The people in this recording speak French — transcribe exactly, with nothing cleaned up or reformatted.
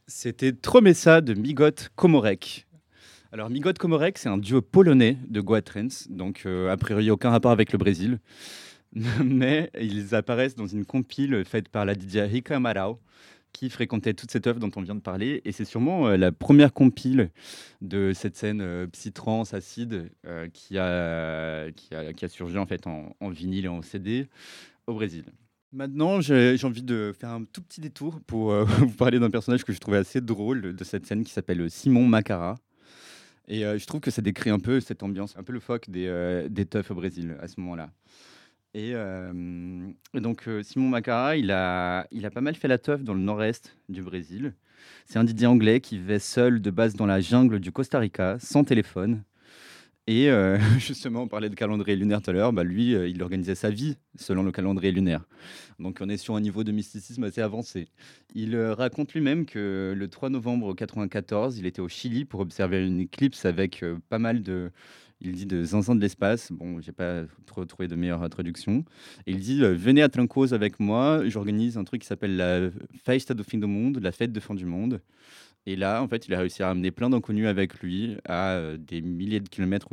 C'était Tromessa de Migot Komorek. Alors Migot Komorek, c'est un duo polonais de Goa Trance, donc euh, a priori aucun rapport avec le Brésil, mais ils apparaissent dans une compile faite par la D J Rika Amaral, qui fréquentait toute cette œuvre dont on vient de parler, et c'est sûrement euh, la première compile de cette scène euh, psy-trance acide euh, qui, a, qui, a, qui a surgi en fait en, en vinyle et en C D au Brésil. Maintenant, j'ai j'ai envie de faire un tout petit détour pour euh, vous parler d'un personnage que je trouvais assez drôle de cette scène qui s'appelle Simon Macara. Et euh, je trouve que ça décrit un peu cette ambiance, un peu le phoque des, euh, des teufs au Brésil à ce moment-là. Et, euh, et donc, euh, Simon Macara, il a, il a pas mal fait la teuf dans le nord-est du Brésil. C'est un D J anglais qui vivait seul de base dans la jungle du Costa Rica, sans téléphone. Et euh, justement, on parlait de calendrier lunaire tout à l'heure, bah lui, euh, il organisait sa vie selon le calendrier lunaire. Donc on est sur un niveau de mysticisme assez avancé. Il euh, raconte lui-même que le trois novembre quatre-vingt-quatorze, il était au Chili pour observer une éclipse avec euh, pas mal de, il dit, de zinzin de l'espace. Bon, j'ai pas trop trouvé de meilleure euh, traduction. Et il dit, euh, venez à Trancos avec moi, j'organise un truc qui s'appelle la Festa do Fim do Mundo, la fête de fin du monde. Et là, en fait, il a réussi à ramener plein d'inconnus avec lui à euh, des milliers de kilomètres